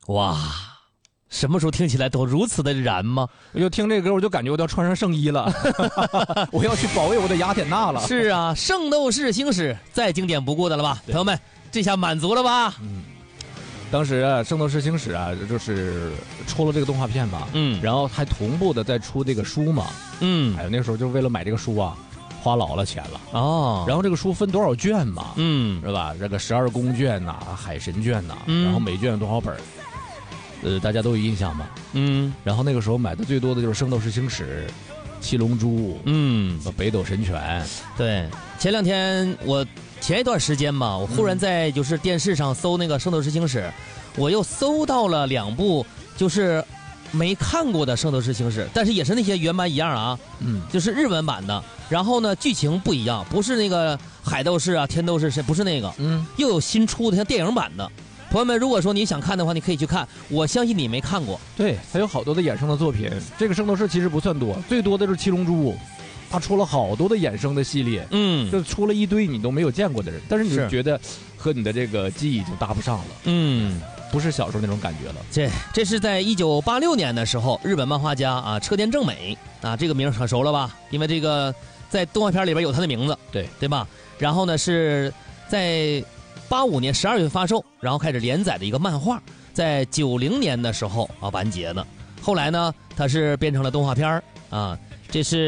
哇，什么时候听起来都如此的燃吗？ 我就听这歌，我就感觉我都要穿上圣衣了，我要去保卫我的雅典娜了。 是啊，《圣斗士星矢》再经典不过的了吧？朋友们，这下满足了吧？ 当时啊，《圣斗士星矢》啊，就是出了这个动画片嘛，然后还同步的在出这个书嘛，哎呦，那个时候就为了买这个书啊，花老了钱了哦。然后这个书分多少卷嘛，是吧？这个12宫卷呐、海神卷呐、然后每卷有多少本？大家都有印象吗？然后那个时候买的最多的就是《圣斗士星矢》、《七龙珠》、北斗神拳。 对，前一段时间嘛，我忽然在就是电视上搜那个《圣斗士星矢》，我又搜到了2部就是没看过的《圣斗士星矢》，但是也是那些原版一样啊，就是日文版的。然后呢，剧情不一样，不是那个海斗士啊、天斗士，不是那个，又有新出的像电影版的。朋友们，如果说你想看的话，你可以去看，我相信你没看过。 对，它有好多的衍生的作品。这个圣斗士其实不算多，最多的是七龙珠，它出了好多的衍生的系列，就出了一堆你都没有见过的人，但是你就觉得和你的这个记忆就搭不上了，不是小时候那种感觉了。 这是在1986年的时候，日本漫画家啊车田正美啊，这个名很熟了吧？因为这个在动画片里边有他的名字，对吧？然后呢是在85年12月发售，然后开始连载的一个漫画，在90年的时候啊完结的。后来呢，它是变成了动画片啊，这是。